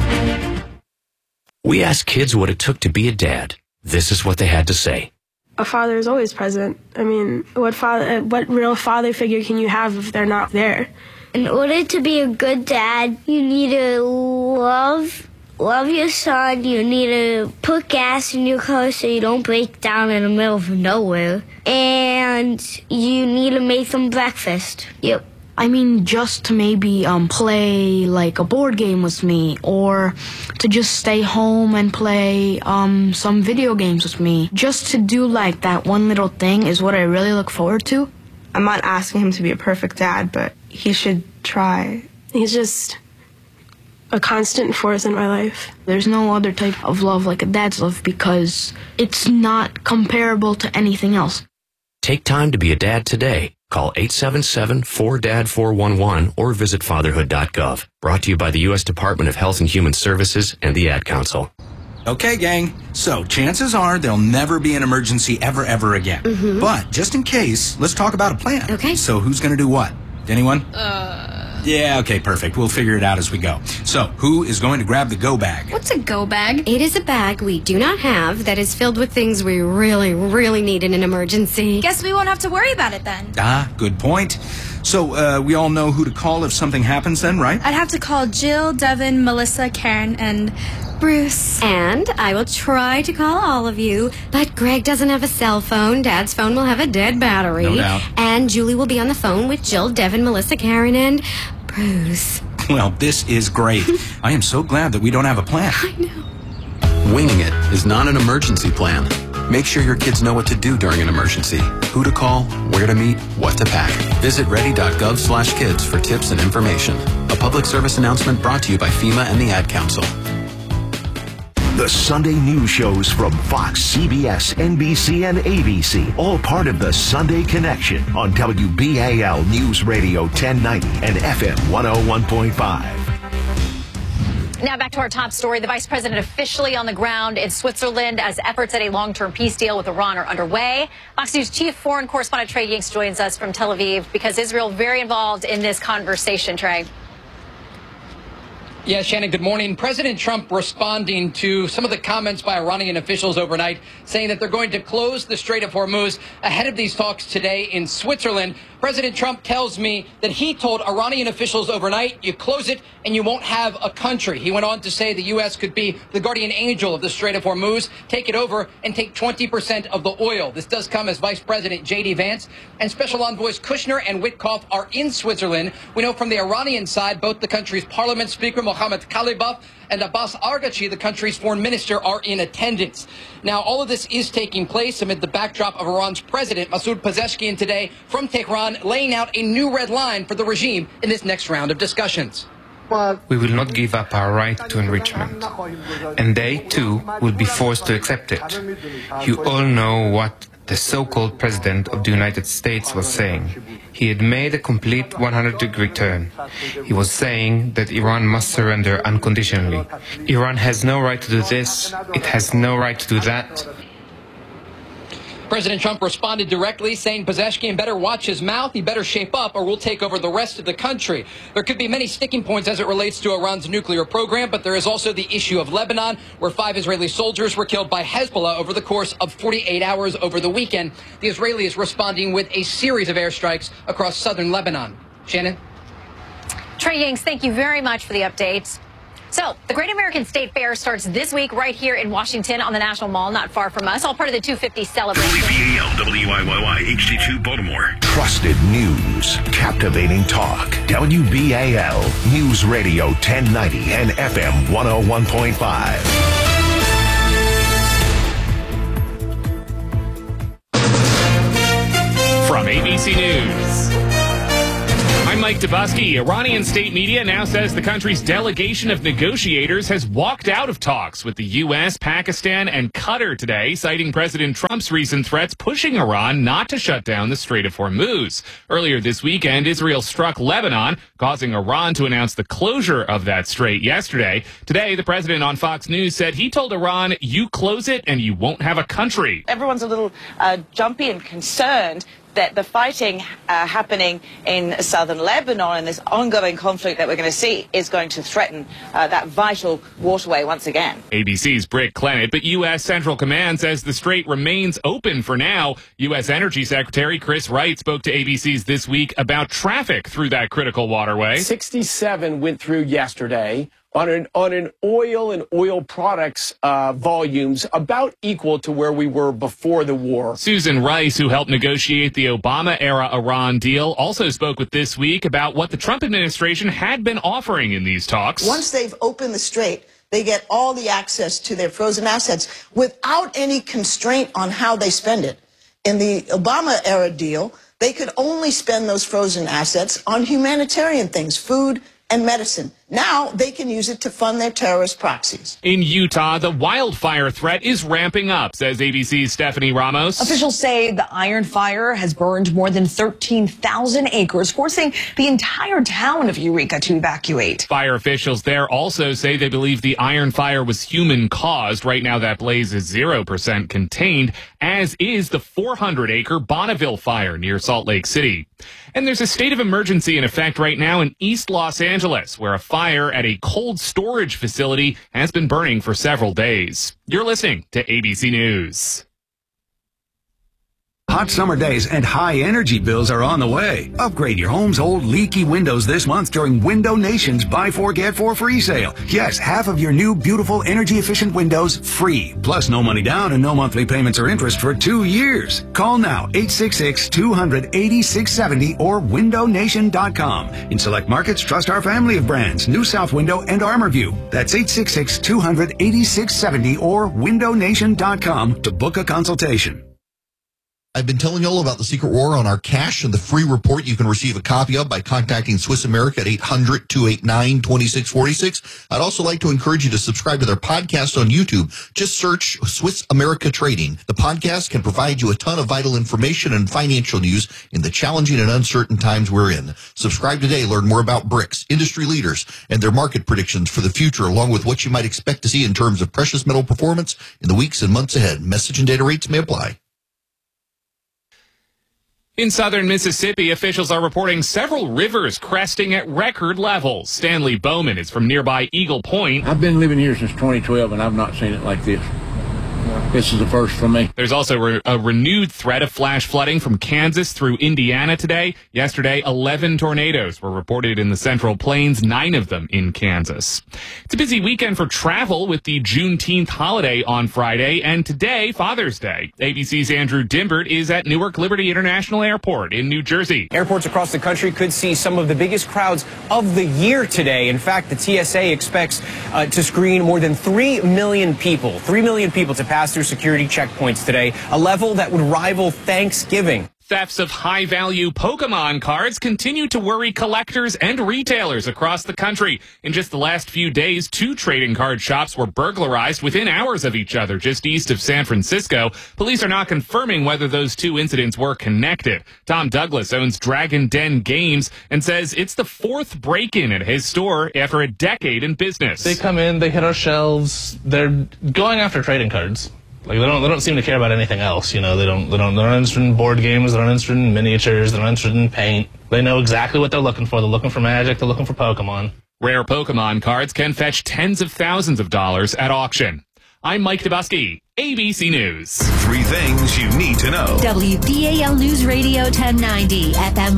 We asked kids what it took to be a dad. This is what they had to say. A father is always present. I mean, what real father figure can you have if they're not there? In order to be a good dad, you need to love your son. You need to put gas in your car so you don't break down in the middle of nowhere. And you need to make them breakfast. Yep. I mean, just to maybe play like a board game with me, or to just stay home and play some video games with me. Just to do like that one little thing is what I really look forward to. I'm not asking him to be a perfect dad, but he should try. He's just a constant force in my life. There's no other type of love like a dad's love because it's not comparable to anything else. Take time to be a dad today. Call 877-4DAD-411 or visit fatherhood.gov. Brought to you by the U.S. Department of Health and Human Services and the Ad Council. Okay, gang. So chances are there'll never be an emergency ever again. Mm-hmm. But just in case, let's talk about a plan. Okay. So who's going to do what? Anyone? Yeah, okay, perfect. We'll figure it out as we go. So, who is going to grab the go bag? What's a go bag? It is a bag we do not have that is filled with things we really need in an emergency. Guess we won't have to worry about it then. Ah, good point. So, we all know who to call if something happens then, right? I'd have to call Jill, Devin, Melissa, Karen, and Bruce. And I will try to call all of you, but Greg doesn't have a cell phone. Dad's phone will have a dead battery. No doubt. And Julie will be on the phone with Jill, Devin, Melissa, Karen, and Bruce. Well, this is great. I am so glad that we don't have a plan. I know. Winging it is not an emergency plan. Make sure your kids know what to do during an emergency, who to call, where to meet, what to pack. Visit ready.gov/kids for tips and information. A public service announcement brought to you by FEMA and the Ad Council. The Sunday news shows from Fox, CBS, NBC, and ABC, all part of the Sunday Connection on WBAL News Radio 1090 and FM 101.5. Now back to our top story. The vice president officially on the ground in Switzerland as efforts at a long-term peace deal with Iran are underway. Fox News chief foreign correspondent Trey Yingst joins us from Tel Aviv because Israel very involved in this conversation. Trey. Yeah, Shannon, good morning. President Trump responding to some of the comments by Iranian officials overnight, saying that they're going to close the Strait of Hormuz ahead of these talks today in Switzerland. President Trump tells me that he told Iranian officials overnight, you close it and you won't have a country. He went on to say the U.S. could be the guardian angel of the Strait of Hormuz, take it over and take 20% of the oil. This does come as Vice President J.D. Vance and Special Envoys Kushner and Witkoff are in Switzerland. We know from the Iranian side, both the country's parliament speaker, Mohammad Khalibaf, and Abbas Araghchi, the country's foreign minister, are in attendance. Now, all of this is taking place amid the backdrop of Iran's president, Masoud Pezeshkian, today from Tehran, laying out a new red line for the regime in this next round of discussions. We will not give up our right to enrichment, and they, too, will be forced to accept it. You all know what the so-called president of the United States was saying. He had made a complete 180-degree turn. He was saying that Iran must surrender unconditionally. Iran has no right to do this. It has no right to do that. President Trump responded directly, saying Pezeshkian better watch his mouth, he better shape up, or we'll take over the rest of the country. There could be many sticking points as it relates to Iran's nuclear program, but there is also the issue of Lebanon, where 5 Israeli soldiers were killed by Hezbollah over the course of 48 hours over the weekend. The Israelis responding with a series of airstrikes across southern Lebanon. Shannon? Trey Yingst, thank you very much for the updates. So, the Great American State Fair starts this week right here in Washington on the National Mall, not far from us, all part of the 250 celebration. WBAL, WIYY, HD2, Baltimore. Trusted news, captivating talk. WBAL News Radio 1090 and FM 101.5. From ABC News, I'm Mike Dubusky. Iranian state media now says the country's delegation of negotiators has walked out of talks with the U.S., Pakistan, and Qatar today, citing President Trump's recent threats pushing Iran not to shut down the Strait of Hormuz. Earlier this weekend, Israel struck Lebanon, causing Iran to announce the closure of that strait yesterday. Today, the president on Fox News said he told Iran, you close it and you won't have a country. Everyone's a little jumpy and concerned that the fighting happening in southern Lebanon and this ongoing conflict that we're going to see is going to threaten that vital waterway once again. ABC's Britt Clennett, but U.S. Central Command says the strait remains open for now. U.S. Energy Secretary Chris Wright spoke to ABC's This Week about traffic through that critical waterway. 67 went through yesterday on an oil and oil products volumes about equal to where we were before the war. Susan Rice, who helped negotiate the Obama-era Iran deal, also spoke with This Week about what the Trump administration had been offering in these talks. Once they've opened the strait, they get all the access to their frozen assets without any constraint on how they spend it. In the Obama-era deal, they could only spend those frozen assets on humanitarian things, food and medicine. Now they can use it to fund their terrorist proxies. In Utah, the wildfire threat is ramping up, says ABC's Stephanie Ramos. Officials say the Iron Fire has burned more than 13,000 acres, forcing the entire town of Eureka to evacuate. Fire officials there also say they believe the Iron Fire was human-caused. Right now, that blaze is 0% contained, as is the 400-acre Bonneville Fire near Salt Lake City. And there's a state of emergency in effect right now in East Los Angeles, where a fire at a cold storage facility has been burning for several days. You're listening to ABC News. Hot summer days and high energy bills are on the way. Upgrade your home's old leaky windows this month during Window Nation's Buy 4 Get 4 free sale. Yes, half of your new beautiful energy efficient windows free. Plus no money down and no monthly payments or interest for 2 years. Call now 866-200-8670 or windownation.com. In select markets, trust our family of brands, New South Window and ArmorView. That's 866-200-8670 or windownation.com to book a consultation. I've been telling you all about the secret war on our cash and the free report you can receive a copy of by contacting Swiss America at 800-289-2646. I'd also like to encourage you to subscribe to their podcast on YouTube. Just search Swiss America Trading. The podcast can provide you a ton of vital information and financial news in the challenging and uncertain times we're in. Subscribe today. Learn more about BRICS, industry leaders, and their market predictions for the future, along with what you might expect to see in terms of precious metal performance in the weeks and months ahead. Message and data rates may apply. In southern Mississippi, officials are reporting several rivers cresting at record levels. Stanley Bowman is from nearby Eagle Point. I've been living here since 2012, and I've not seen it like this. This is the first for me. There's also a renewed threat of flash flooding from Kansas through Indiana today. Yesterday, 11 tornadoes were reported in the Central Plains, 9 of them in Kansas. It's a busy weekend for travel with the Juneteenth holiday on Friday, and today, Father's Day. ABC's Andrew Dimbert is at Newark Liberty International Airport in New Jersey. Airports across the country could see some of the biggest crowds of the year today. In fact, the TSA expects to screen more than 3 million people. 3 million people to pass through security checkpoints today, a level that would rival Thanksgiving. Thefts of high-value Pokemon cards continue to worry collectors and retailers across the country. In just the last few days, 2 trading card shops were burglarized within hours of each other just east of San Francisco. Police are not confirming whether those 2 incidents were connected. Tom Douglas owns Dragon Den Games and says it's the 4th break-in at his store after a decade in business. They come in, they hit our shelves, they're going after trading cards. Like they don't seem to care about anything else, you know. They're not interested in board games, they're not interested in miniatures, they're not interested in paint. They know exactly what they're looking for. They're looking for Magic, they're looking for Pokemon. Rare Pokemon cards can fetch tens of thousands of dollars at auction. I'm Mike Dabusky, ABC News. 3 things you need to know. WBAL News Radio 1090, FM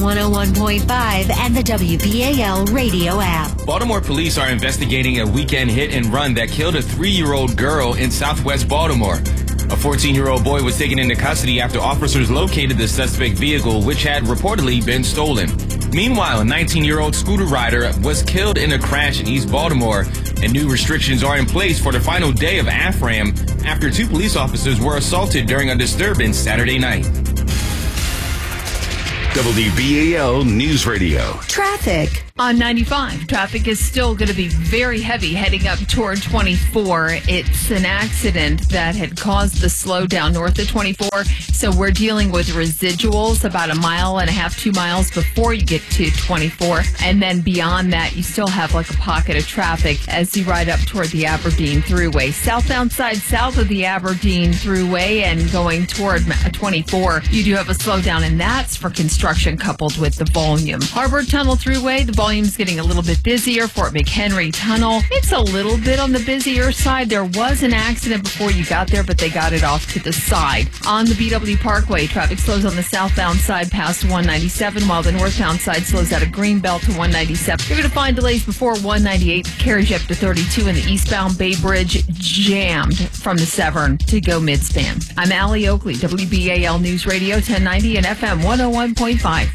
101.5, and the WBAL radio app. Baltimore police are investigating a weekend hit and run that killed a 3-year-old girl in southwest Baltimore. A 14-year-old boy was taken into custody after officers located the suspect vehicle, which had reportedly been stolen. Meanwhile, a 19-year-old scooter rider was killed in a crash in East Baltimore, and new restrictions are in place for the final day of AFRAM after 2 police officers were assaulted during a disturbance Saturday night. WBAL News Radio. Traffic. On 95, traffic is still going to be very heavy heading up toward 24. It's an accident that had caused the slowdown north of 24. So we're dealing with residuals about 1.5 miles, 2 miles before you get to 24. And then beyond that, you still have like a pocket of traffic as you ride up toward the Aberdeen Thruway. Southbound side south of the Aberdeen Thruway and going toward 24, you do have a slowdown, and that's for construction coupled with the volume. Harbor Tunnel Thruway, the volume's getting a little bit busier. Fort McHenry Tunnel, it's a little bit on the busier side. There was an accident before you got there, but they got it off to the side. On the BW Parkway, traffic slows on the southbound side past 197, while the northbound side slows out of Greenbelt to 197. You're going to find delays before 198, carries you up to 32, and the eastbound Bay Bridge jammed from the Severn to go midspan. I'm Allie Oakley, WBAL News Radio 1090 and FM 101.5.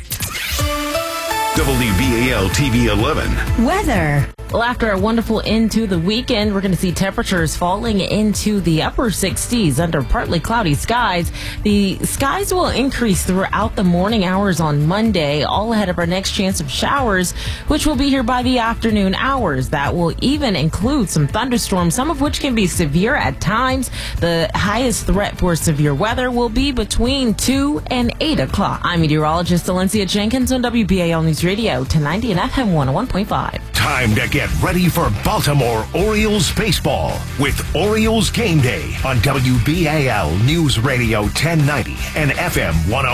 WBAL TV 11. Weather. Well, after a wonderful end to the weekend, we're going to see temperatures falling into the upper 60s under partly cloudy skies. The skies will increase throughout the morning hours on Monday, all ahead of our next chance of showers, which will be here by the afternoon hours. That will even include some thunderstorms, some of which can be severe at times. The highest threat for severe weather will be between 2 and 8 o'clock. I'm meteorologist Valencia Jenkins on WBAL News Radio 1090 and FM 101.5. Time to get ready for Baltimore Orioles baseball with Orioles Game Day on WBAL News Radio 1090 and FM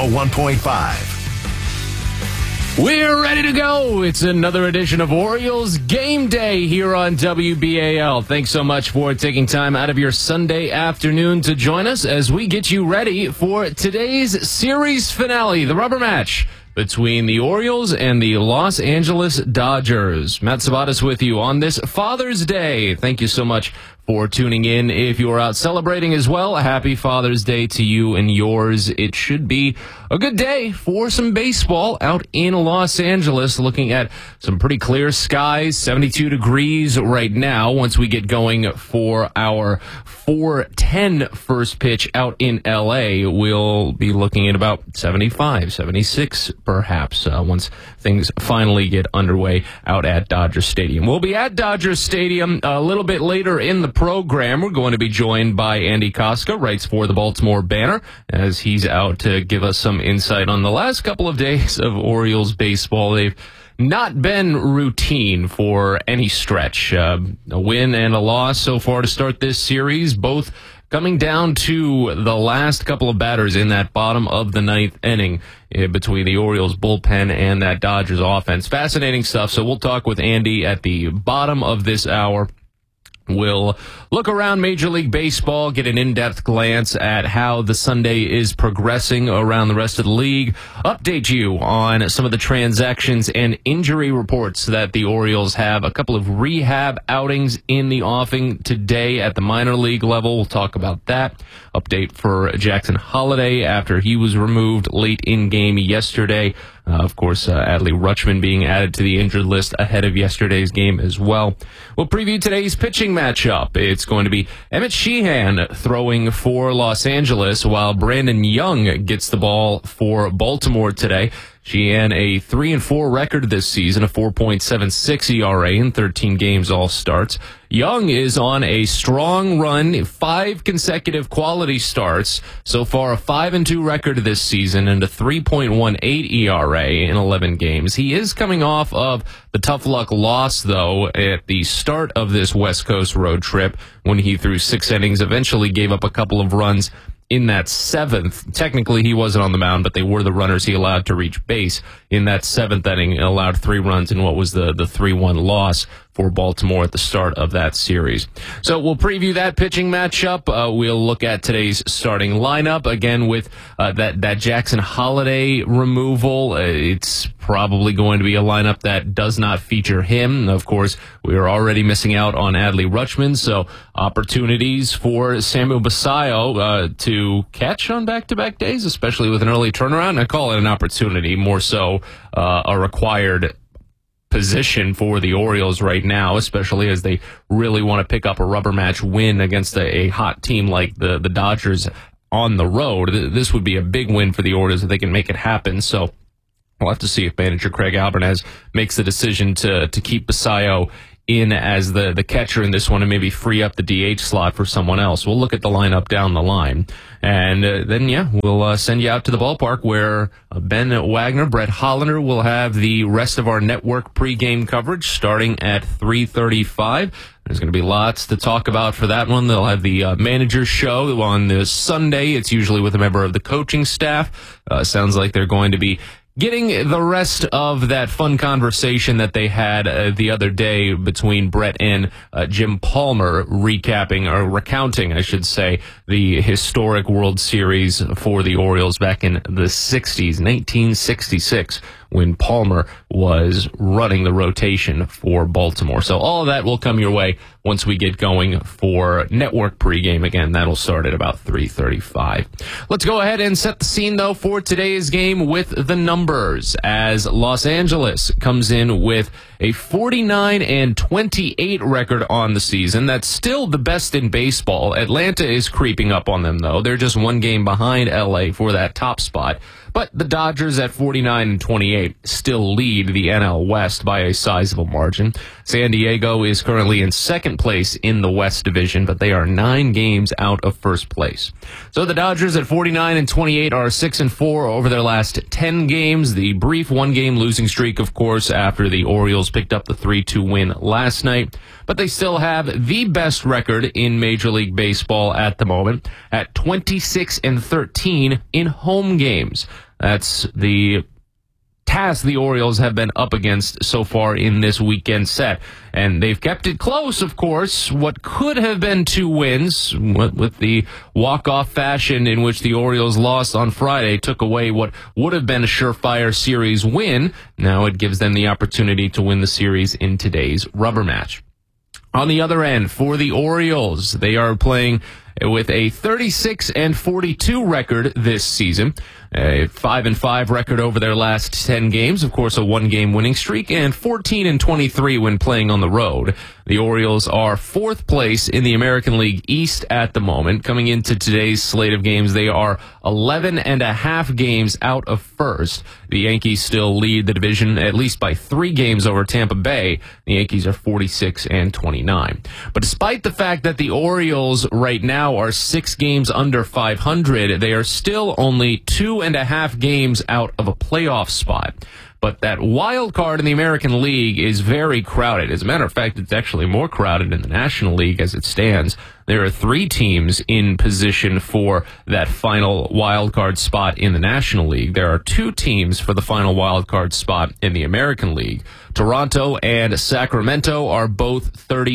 101.5. We're ready to go. It's another edition of Orioles Game Day here on WBAL. Thanks so much for taking time out of your Sunday afternoon to join us as we get you ready for today's series finale, the rubber match between the Orioles and the Los Angeles Dodgers. Matt Sabatas with you on this Father's Day. Thank you so much for tuning in. If you're out celebrating as well, a happy Father's Day to you and yours. It should be a good day for some baseball out in Los Angeles. Looking at some pretty clear skies, 72 degrees right now. Once we get going for our 4:10 first pitch out in LA, we'll be looking at about 75, 76 perhaps once things finally get underway out at Dodger Stadium. We'll be at Dodger Stadium a little bit later in the program. We're going to be joined by Andy Koska, writes for the Baltimore Banner, as he's out to give us some insight on the last couple of days of Orioles baseball. They've not been routine for any stretch. A win and a loss so far to start this series, both coming down to the last couple of batters in that bottom of the ninth inning between the Orioles bullpen and that Dodgers offense. Fascinating stuff. So we'll talk with Andy at the bottom of this hour. We'll look around Major League Baseball, get an in-depth glance at how the Sunday is progressing around the rest of the league, update you on some of the transactions and injury reports that the Orioles have, a couple of rehab outings in the offing today at the minor league level. We'll talk about that. Update for Jackson Holliday after he was removed late in game yesterday. Of course, Adley Rutschman being added to the injured list ahead of yesterday's game as well. We'll preview today's pitching matchup. It's going to be Emmett Sheehan throwing for Los Angeles, while Brandon Young gets the ball for Baltimore today. Sheehan a 3-4 record this season, a 4.76 ERA in 13 games all starts. Young is on a strong run, 5 consecutive quality starts. So far, a 5-2 record this season and a 3.18 ERA in 11 games. He is coming off of the tough luck loss, though, at the start of this West Coast road trip when he threw 6 innings, eventually gave up a couple of runs in that 7th. Technically, he wasn't on the mound, but they were the runners he allowed to reach base in that 7th inning, and allowed 3 runs in what was the 3-1 loss for Baltimore at the start of that series. So we'll preview that pitching matchup. We'll look at today's starting lineup again with that Jackson Holliday removal. It's probably going to be a lineup that does not feature him. Of course, we are already missing out on Adley Rutschman, so opportunities for Samuel Basallo to catch on back-to-back days, especially with an early turnaround. I call it an opportunity, more so a required position for the Orioles right now, especially as they really want to pick up a rubber match win against a hot team like the Dodgers on the road. This would be a big win for the Orioles if they can make it happen. So We'll have to see if manager Craig Albanese makes the decision to keep Basayo in as the catcher in this one and maybe free up the DH slot for someone else. We'll look at the lineup down the line. And then, we'll send you out to the ballpark where Ben Wagner, Brett Hollander will have the rest of our network pregame coverage starting at 3:35. There's going to be lots to talk about for that one. They'll have the manager's show on this Sunday. It's usually with a member of the coaching staff. Sounds like they're going to be getting the rest of that fun conversation that they had the other day between Brett and Jim Palmer, recounting, I should say, the historic World Series for the Orioles back in the 60s, 1966, when Palmer was running the rotation for Baltimore. So all of that will come your way once we get going for network pregame. Again, that'll start at about 3:35. Let's go ahead and set the scene, though, for today's game with the numbers, as Los Angeles comes in with a 49-28 record on the season. That's still the best in baseball. Atlanta is creeping up on them, though. They're just one game behind LA for that top spot. But the Dodgers at 49-28 still lead the NL West by a sizable margin. San Diego is currently in second place in the West Division, but they are 9 games out of first place. So the Dodgers at 49-28 are 6-4 over their last 10 games. The brief 1-game losing streak, of course, after the Orioles picked up the 3-2 win last night. But they still have the best record in Major League Baseball at the moment at 26-13 in home games. That's the task the Orioles have been up against so far in this weekend set. And they've kept it close, of course. What could have been 2 wins with the walk-off fashion in which the Orioles lost on Friday took away what would have been a surefire series win. Now it gives them the opportunity to win the series in today's rubber match. On the other end, for the Orioles, they are playing with a 36-42 record this season, a 5-5 record over their last 10 games, of course a 1-game winning streak, and 14-23 when playing on the road. The Orioles are 4th place in the American League East at the moment. Coming into today's slate of games, they are 11.5 games out of first. The Yankees still lead the division at least by 3 games over Tampa Bay. The Yankees are 46-29. But despite the fact that the Orioles right now are 6 games under 500, they are still only 2.5 games out of a playoff spot. But that wild card in the American League is very crowded. As a matter of fact, it's actually more crowded in the National League as it stands. There are 3 teams in position for that final wild card spot in the National League. There are 2 teams for the final wild card spot in the American League. Toronto and Sacramento are both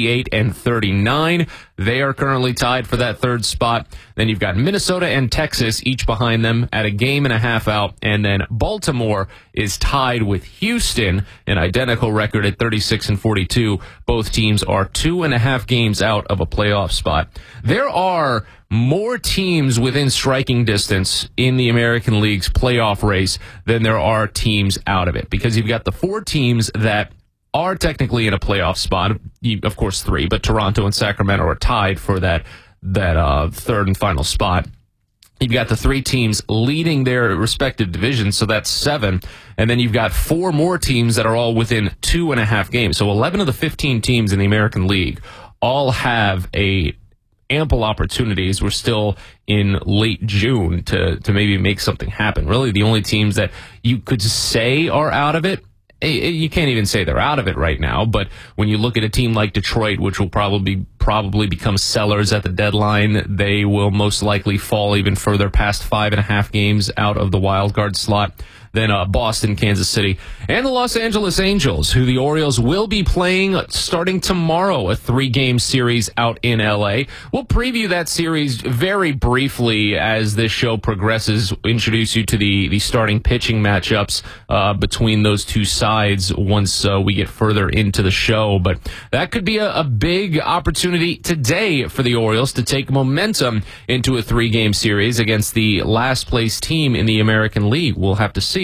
38-39. They are currently tied for that 3rd spot. Then you've got Minnesota and Texas each behind them at a game and a half out. And then Baltimore is tied with Houston, an identical record at 36-42. Both teams are 2.5 games out of a playoff spot. There are more teams within striking distance in the American League's playoff race than there are teams out of it, because you've got the 4 teams that are technically in a playoff spot. Of course, 3, but Toronto and Sacramento are tied for that 3rd and final spot. You've got the 3 teams leading their respective divisions, so that's 7. And then you've got 4 more teams that are all within 2.5 games. So 11 of the 15 teams in the American League all have ample opportunities. We're still in late June to maybe make something happen. Really, the only teams that you could say are out of it, you can't even say they're out of it right now, but when you look at a team like Detroit, which will probably become sellers at the deadline, they will most likely fall even further past 5.5 games out of the wild card slot. Then Boston, Kansas City, and the Los Angeles Angels, who the Orioles will be playing starting tomorrow, a 3-game series out in L.A. We'll preview that series very briefly as this show progresses, introduce you to the starting pitching matchups between those 2 sides once we get further into the show. But that could be a big opportunity today for the Orioles to take momentum into a 3-game series against the last place team in the American League. We'll have to see.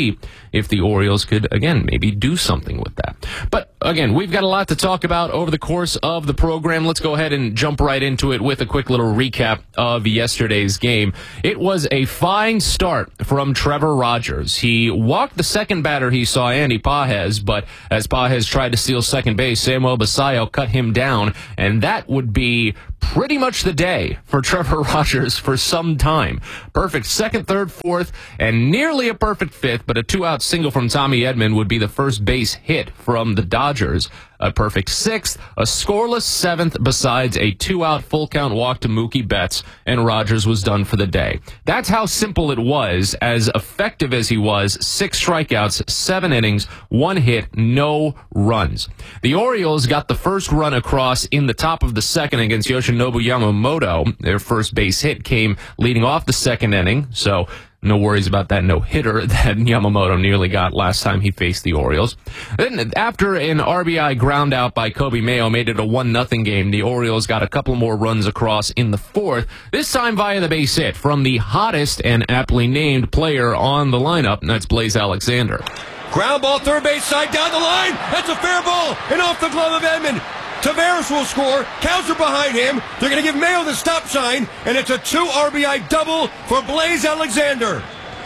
see if the Orioles could, again, maybe do something with that. But, again, we've got a lot to talk about over the course of the program. Let's go ahead and jump right into it with a quick little recap of yesterday's game. It was a fine start from Trevor Rogers. He walked the second batter he saw, Andy Pages, but as Pages tried to steal second base, Samuel Basayo cut him down, and that would be pretty much the day for Trevor Rogers for some time. Perfect second, third, fourth, and nearly a perfect fifth, but a two-out single from Tommy Edman would be the first base hit from the Dodgers. A perfect sixth, a scoreless seventh, besides a two-out full-count walk to Mookie Betts, and Rogers was done for the day. That's how simple it was. As effective as he was, 6 strikeouts, 7 innings, 1 hit, no runs. The Orioles got the first run across in the top of the second against Yoshinobu Yamamoto. Their first base hit came leading off the second inning, so no worries about that no-hitter that Yamamoto nearly got last time he faced the Orioles. Then, after an RBI ground out by Kobe Mayo made it a 1-0 game, the Orioles got a couple more runs across in the fourth, this time via the base hit from the hottest and aptly named player on the lineup, and that's Blaze Alexander. Ground ball, third base side, down the line. That's a fair ball, and off the glove of Edman. Taveras will score. Cows are behind him. They're going to give Mayo the stop sign, and it's a 2 RBI double for Blaze Alexander.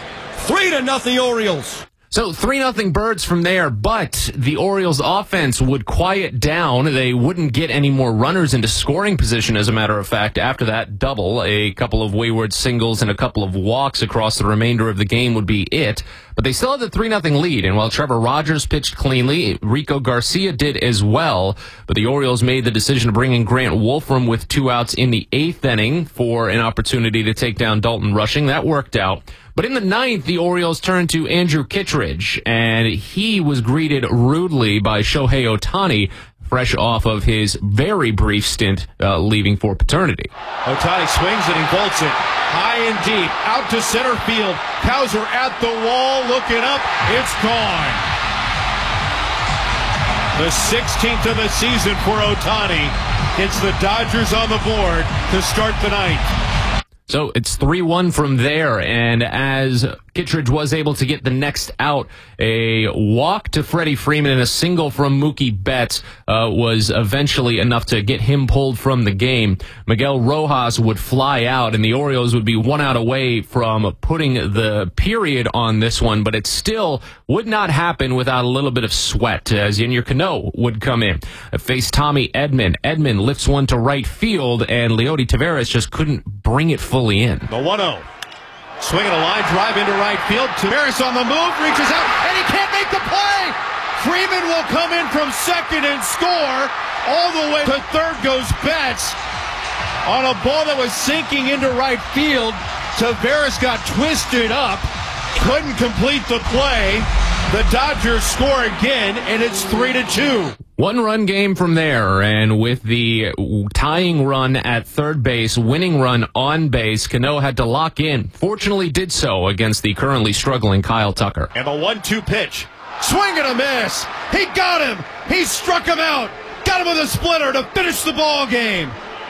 3-0 Orioles. So 3-0 Birds from there, but the Orioles offense would quiet down. They wouldn't get any more runners into scoring position, as a matter of fact. After that double, a couple of wayward singles and a couple of walks across the remainder of the game would be it. But they still had the 3-0 lead, and while Trevor Rogers pitched cleanly, Rico Garcia did as well. But the Orioles made the decision to bring in Grant Wolfram with 2 outs in the 8th inning for an opportunity to take down Dalton Rushing. That worked out. But in the 9th, the Orioles turned to Andrew Kittredge, and he was greeted rudely by Shohei Ohtani, fresh off of his very brief stint leaving for paternity. Ohtani swings and he bolts it high and deep, out to center field. Cows are at the wall, looking up. It's gone. The 16th of the season for Ohtani. It's the Dodgers on the board to start the ninth. So it's 3-1 from there, and as Kittredge was able to get the next out, a walk to Freddie Freeman and a single from Mookie Betts was eventually enough to get him pulled from the game. Miguel Rojas would fly out, and the Orioles would be 1 out away from putting the period on this one, but it still would not happen without a little bit of sweat, as Yennier Cano would come in. Face Tommy Edman. Edman lifts one to right field, and Leody Taveras just couldn't bring it fully in. The 1-0. Swinging a line drive into right field. Taveras on the move, reaches out, and he can't make the play. Freeman will come in from second and score. All the way to third goes Betts on a ball that was sinking into right field. Taveras got twisted up, couldn't complete the play. The Dodgers score again, and it's 3-2. 1-run game from there, and with the tying run at third base, winning run on base, Cano had to lock in. Fortunately did so against the currently struggling Kyle Tucker. And the 1-2 pitch. Swing and a miss. He got him. He struck him out. Got him with a splitter to finish the ball game.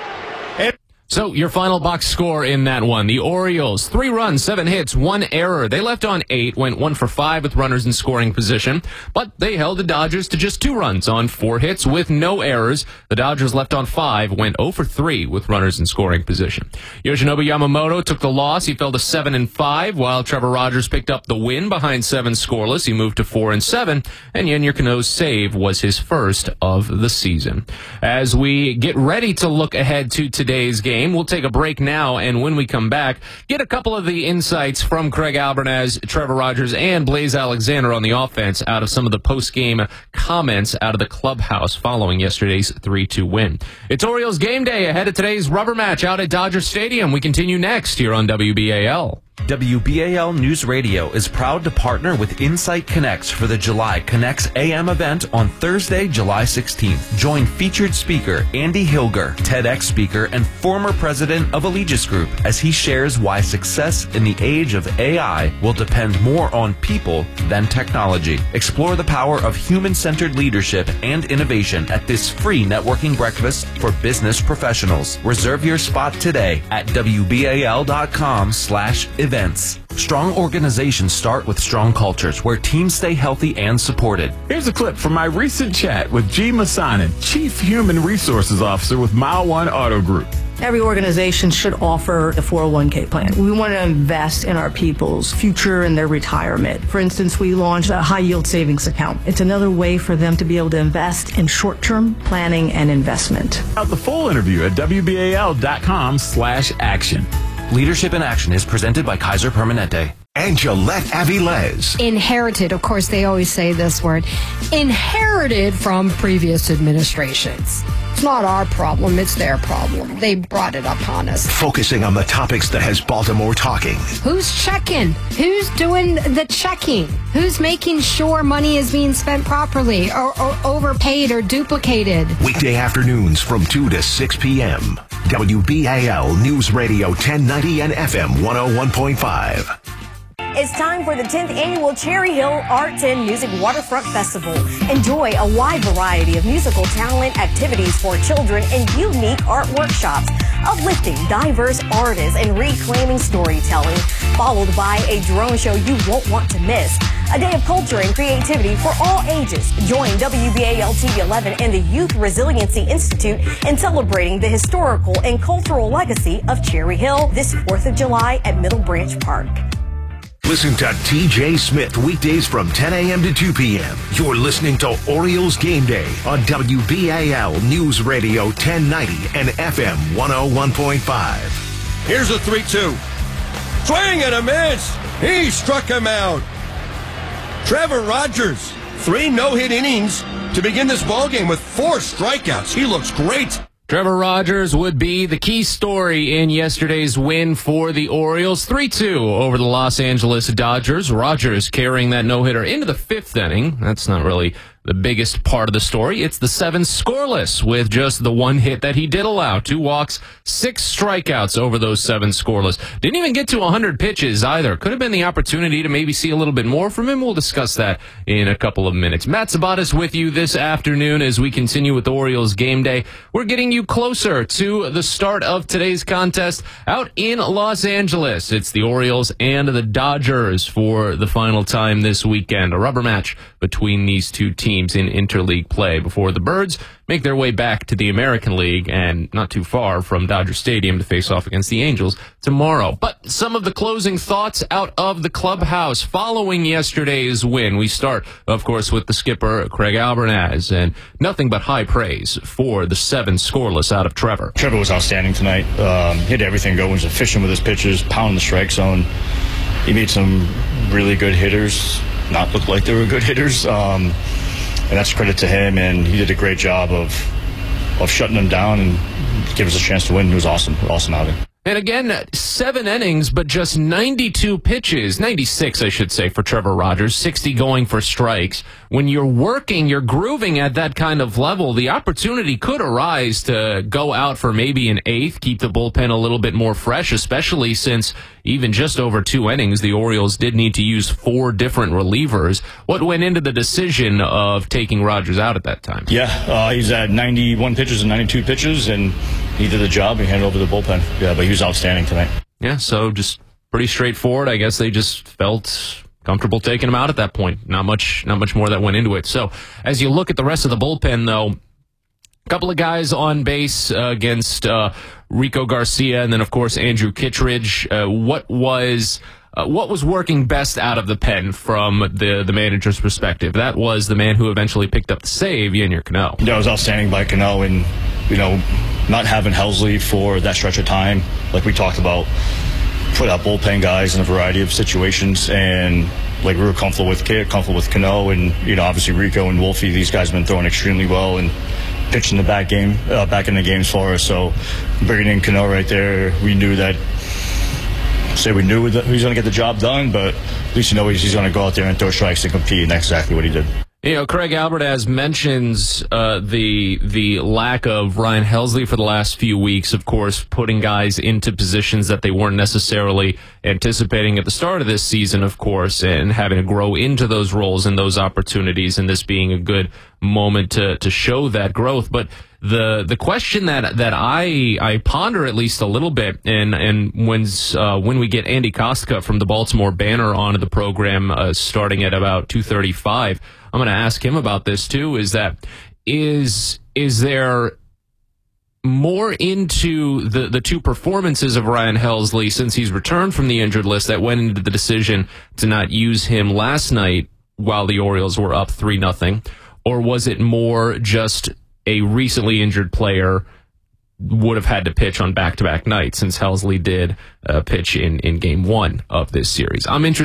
So your final box score in that one. The Orioles, 3 runs, 7 hits, 1 error. They left on 8, went 1 for 5 with runners in scoring position, but they held the Dodgers to just 2 runs on 4 hits with no errors. The Dodgers left on 5, went 0 for 3 with runners in scoring position. Yoshinobu Yamamoto took the loss. He fell to 7-5, while Trevor Rogers picked up the win behind 7 scoreless. He moved to 4-7, and Yennier Cano's save was his first of the season. As we get ready to look ahead to today's game, we'll take a break now, and when we come back, get a couple of the insights from Craig Albernaz, Trevor Rogers, and Blaze Alexander on the offense out of some of the post-game comments out of the clubhouse following yesterday's 3-2 win. It's Orioles game day ahead of today's rubber match out at Dodger Stadium. We continue next here on WBAL. WBAL News Radio is proud to partner with Insight Connects for the July Connects AM event on Thursday, July 16th. Join featured speaker Andy Hilger, TEDx speaker, and former president of Allegis Group as he shares why success in the age of AI will depend more on people than technology. Explore the power of human-centered leadership and innovation at this free networking breakfast for business professionals. Reserve your spot today at WBAL.com/events. events. Strong organizations start with strong cultures where teams stay healthy and supported. Here's a clip from my recent chat with G. Masanin, Chief Human Resources Officer with Mile One Auto Group. Every organization should offer a 401k plan. We want to invest in our people's future and their retirement. For instance, we launched a high yield savings account. It's another way for them to be able to invest in short-term planning and investment. Out the full interview at WBAL.com/action. Leadership in Action is presented by Kaiser Permanente. And Gillette Aviles. Inherited, of course, they always say this word, inherited from previous administrations. It's not our problem, it's their problem. They brought it upon us. Focusing on the topics that has Baltimore talking. Who's checking? Who's doing the checking? Who's making sure money is being spent properly or overpaid or duplicated? Weekday afternoons from 2 to 6 p.m. WBAL News Radio 1090 and FM 101.5. It's time for the 10th annual Cherry Hill Arts and Music Waterfront Festival. Enjoy a wide variety of musical talent, activities for children, and unique art workshops, uplifting diverse artists and reclaiming storytelling, followed by a drone show you won't want to miss. A day of culture and creativity for all ages. Join WBAL TV 11 and the Youth Resiliency Institute in celebrating the historical and cultural legacy of Cherry Hill this 4th of July at Middle Branch Park. Listen to TJ Smith weekdays from 10 a.m. to 2 p.m. You're listening to Orioles Game Day on WBAL News Radio 1090 and FM 101.5. Here's a 3-2. Swing and a miss. He struck him out. Trevor Rogers, 3 no-hit innings to begin this ballgame with 4 strikeouts. He looks great. Trevor Rogers would be the key story in yesterday's win for the Orioles. 3-2 over the Los Angeles Dodgers. Rogers carrying that no-hitter into the 5th inning. That's not really the biggest part of the story. It's the 7 scoreless with just the 1 hit that he did allow. 2 walks, 6 strikeouts over those 7 scoreless. Didn't even get to 100 pitches either. Could have been the opportunity to maybe see a little bit more from him. We'll discuss that in a couple of minutes. Matt Sabatas with you this afternoon as we continue with the Orioles Game Day. We're getting you closer to the start of today's contest out in Los Angeles. It's the Orioles and the Dodgers for the final time this weekend. A rubber match between these two teams in interleague play before the Birds make their way back to the American League and not too far from Dodger Stadium to face off against the Angels tomorrow. But some of the closing thoughts out of the clubhouse following yesterday's win. We start, of course, with the skipper, Craig Albernaz, and nothing but high praise for the 7 scoreless out of Trevor. Trevor was outstanding tonight. Hit everything going. Was efficient with his pitches, pounding the strike zone. He made some really good hitters not look like they were good hitters. And that's credit to him, and he did a great job of shutting them down and give us a chance to win. It was awesome outing. And again, 7 innings, but just 92 pitches, 96, I should say, for Trevor Rogers, 60 going for strikes. When you're working, you're grooving at that kind of level, the opportunity could arise to go out for maybe an 8th, keep the bullpen a little bit more fresh, especially since even just over 2 innings, the Orioles did need to use 4 different relievers. What went into the decision of taking Rogers out at that time? Yeah, he's at 91 pitches and 92 pitches, and he did the job. He handed over the bullpen. Yeah, but he was outstanding tonight. Yeah, so just pretty straightforward. I guess they just felt comfortable taking him out at that point. Not much more that went into it. So as you look at the rest of the bullpen, though, a couple of guys on base against Rico Garcia, and then of course Andrew Kittredge. What was working best out of the pen from the manager's perspective? That was the man who eventually picked up the save, Yennier Cano. Yeah, it was outstanding by Cano, and not having Helsley for that stretch of time, like we talked about, put out bullpen guys in a variety of situations, and like we were comfortable with Kit, comfortable with Cano, and obviously Rico and Wolfie. These guys have been throwing extremely well and pitching the back in the games for us. So bringing in Cano right there, we knew that. We knew that he was going to get the job done, but at least he's going to go out there and throw strikes and compete, and that's exactly what he did. Craig Albernaz mentions the lack of Ryan Helsley for the last few weeks, of course, putting guys into positions that they weren't necessarily anticipating at the start of this season, of course, and having to grow into those roles and those opportunities, and this being a good moment to show that growth. But The question that I ponder at least a little bit, and when we get Andy Kostka from the Baltimore Banner onto the program starting at about 2:35, I'm going to ask him about this too. Is there more into the two performances of Ryan Helsley since he's returned from the injured list that went into the decision to not use him last night while the Orioles were up 3-0, or was it more just a recently injured player would have had to pitch on back-to-back nights since Helsley did pitch in game one of this series? I'm interested